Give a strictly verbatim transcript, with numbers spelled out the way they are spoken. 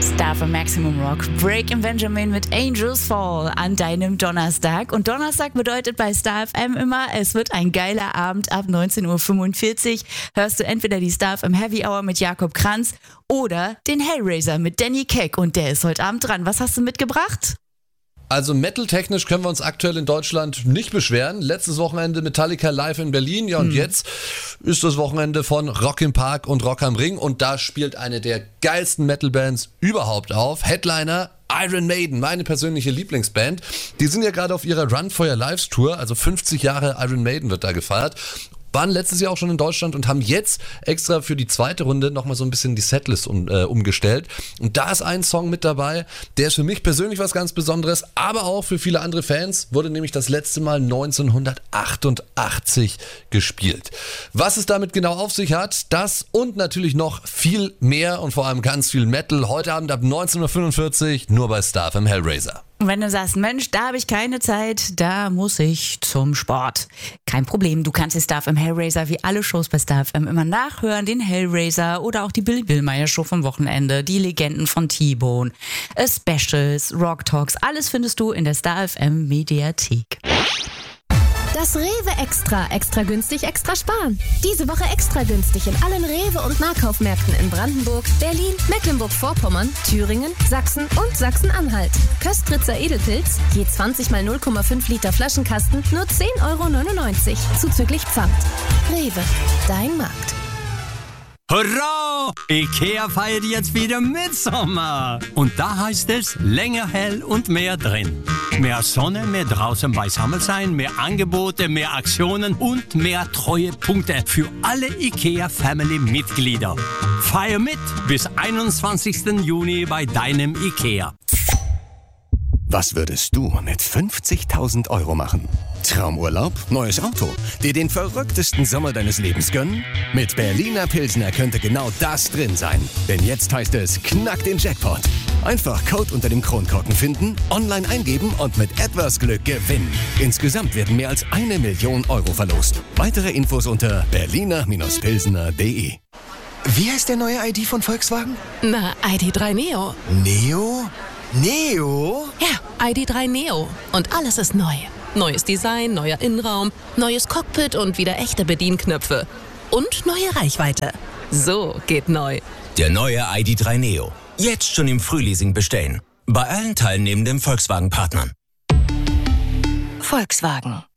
Star für Maximum Rock. Breaking Benjamin mit Angels Fall an deinem Donnerstag. Und Donnerstag bedeutet bei Star F M immer, es wird ein geiler Abend. Ab neunzehn Uhr fünfundvierzig hörst du entweder die Star F M Heavy Hour mit Jakob Kranz oder den Hellraiser mit Danny Keck. Und der ist heute Abend dran. Was hast du mitgebracht? Also metal-technisch können wir uns aktuell in Deutschland nicht beschweren. Letztes Wochenende Metallica live in Berlin. Ja, und hm. jetzt ist das Wochenende von Rock im Park und Rock am Ring. Und da spielt eine der geilsten Metal-Bands überhaupt auf. Headliner Iron Maiden, meine persönliche Lieblingsband. Die sind ja gerade auf ihrer Run for Your Lives Tour. Also fünfzig Jahre Iron Maiden wird da gefeiert. Waren letztes Jahr auch schon in Deutschland und haben jetzt extra für die zweite Runde nochmal so ein bisschen die Setlist um, äh, umgestellt. Und da ist ein Song mit dabei, der ist für mich persönlich was ganz Besonderes, aber auch für viele andere Fans, wurde nämlich das letzte Mal neunzehnhundertachtundachtzig gespielt. Was es damit genau auf sich hat, das und natürlich noch viel mehr und vor allem ganz viel Metal. Heute Abend ab neunzehn Uhr fünfundvierzig nur bei Star F M Hellraiser. Und wenn du sagst, Mensch, da habe ich keine Zeit, da muss ich zum Sport. Kein Problem, du kannst die Star F M Hellraiser wie alle Shows bei Star F M immer nachhören, den Hellraiser oder auch die Billy Billmeyer Show vom Wochenende, die Legenden von T-Bone, Specials, Rock Talks, alles findest du in der Star F M Mediathek. Das Rewe Extra. Extra günstig, extra sparen. Diese Woche extra günstig in allen Rewe- und Nahkaufmärkten in Brandenburg, Berlin, Mecklenburg-Vorpommern, Thüringen, Sachsen und Sachsen-Anhalt. Köstritzer Edelpilz, je zwanzig mal null Komma fünf Liter Flaschenkasten, nur zehn Euro neunundneunzig, zuzüglich Pfand. Rewe, dein Markt. Hurra! Ikea feiert jetzt wieder Mitsommer. Und da heißt es länger hell und mehr drin. Mehr Sonne, mehr draußen beisammen sein, mehr Angebote, mehr Aktionen und mehr Treuepunkte für alle Ikea-Family-Mitglieder. Feier mit bis einundzwanzigsten Juni bei deinem Ikea. Was würdest du mit fünfzigtausend Euro machen? Traumurlaub? Neues Auto? Dir den verrücktesten Sommer deines Lebens gönnen? Mit Berliner Pilsner könnte genau das drin sein. Denn jetzt heißt es, knack den Jackpot. Einfach Code unter dem Kronkorken finden, online eingeben und mit etwas Glück gewinnen. Insgesamt werden mehr als eine Million Euro verlost. Weitere Infos unter berliner Pilsner punkt de. Wie heißt der neue I D von Volkswagen? Na, I D drei Neo. Neo? Neo? Ja, I D drei Neo. Und alles ist neu. Neues Design, neuer Innenraum, neues Cockpit und wieder echte Bedienknöpfe. Und neue Reichweite. So geht neu. Der neue I D drei Neo. Jetzt schon im Frühleasing bestellen. Bei allen teilnehmenden Volkswagen-Partnern. Volkswagen.